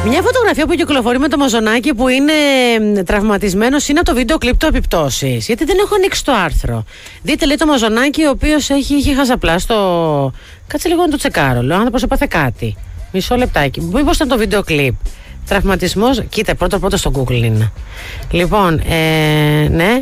Μια φωτογραφία που κυκλοφορεί με το Μαζονάκι που είναι τραυματισμένος είναι από το βίντεο κλιπ του Επιπτώσεις. Γιατί δεν έχω ανοίξει το άρθρο. Δείτε, λέει, το Μαζονάκι, ο οποίος είχε χαζαπλά στο. Κάτσε λίγο να το τσεκάρω. Λέω, άνθρωπος έπαθε κάτι. Μισό λεπτάκι. Μήπως ήταν το βίντεο κλιπ. Τραυματισμός. Κοίτα, πρώτο στο Google είναι. Λοιπόν, ναι.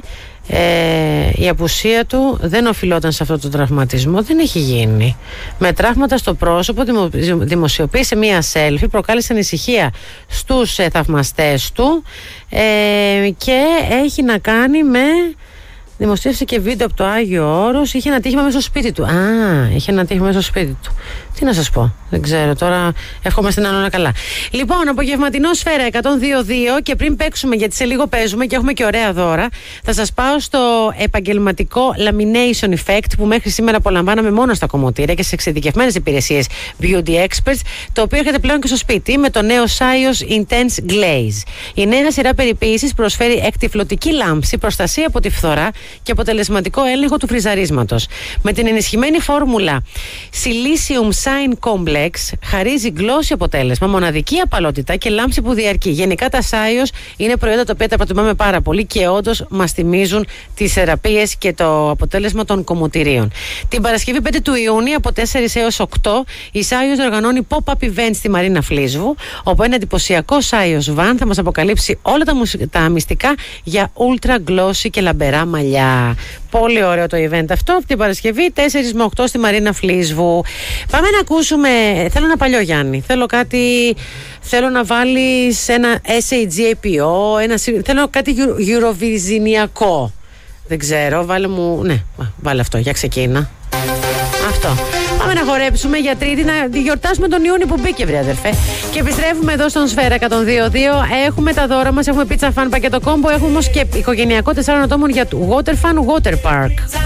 Η απουσία του δεν οφειλόταν σε αυτό το τραυματισμό. Δεν έχει γίνει. Με τραύματα στο πρόσωπο δημοσιοποίησε μία selfie, προκάλεσε ανησυχία στους θαυμαστές του και έχει να κάνει με... Δημοσίευσε και βίντεο από το Άγιο Όρος. Είχε ένα τύχημα μέσα στο σπίτι του. Είχε ένα τύχημα μέσα στο σπίτι του. Τι να σας πω, δεν ξέρω τώρα. Εύχομαι στην όλα καλά. Λοιπόν, απογευματινό Σφαίρα 102.2 και πριν παίξουμε, γιατί σε λίγο παίζουμε και έχουμε και ωραία δώρα, θα σας πάω στο επαγγελματικό lamination effect που μέχρι σήμερα απολαμβάναμε μόνο στα κομμωτήρια και σε εξειδικευμένες υπηρεσίες Beauty Experts, το οποίο έρχεται πλέον και στο σπίτι με το νέο Sios Intense Glaze. Η νέα σειρά περιποίησης προσφέρει εκτυφλωτική λάμψη, προστασία από τη φθορά και αποτελεσματικό έλεγχο του φριζαρίσματος. Με την ενισχυμένη φόρμουλα Silicium Shine Complex χαρίζει glossy αποτέλεσμα, μοναδική απαλότητα και λάμψη που διαρκεί. Γενικά τα Sios είναι προϊόντα τα οποία τα προτιμάμε πάρα πολύ και όντως μας θυμίζουν τις θεραπείες και το αποτέλεσμα των κομμωτηρίων. Την Παρασκευή 5 του Ιούνιου από 4 έως 8 η Sios οργανώνει pop-up event στη Μαρίνα Φλίσβου, όπου ένα εντυπωσιακό Sios Van θα μας αποκαλύψει όλα τα μυστικά για ultra glossy και λαμπερά μαλλιά. Πολύ ωραίο το event αυτό, από την Παρασκευή 4 με 8 στη Μαρίνα Φλίσβου. Πάμε να ακούσουμε. Θέλω ένα παλιό, Γιάννη. Θέλω να βάλεις ένα SAGAPO, θέλω κάτι Eurovisiονιακό. Δεν ξέρω, βάλε αυτό, για ξεκίνα. Αυτό. Πάμε να χορέψουμε για Τρίτη, να γιορτάσουμε τον Ιούνιο που μπήκε, βρε αδερφέ. Και επιστρέφουμε εδώ στον Σφαίρα 102.2. Έχουμε τα δώρα μας, έχουμε πίτσα φαν πακέτο κόμπο, έχουμε όμως και οικογενειακό 4 ατόμων για Water Fun Water Park.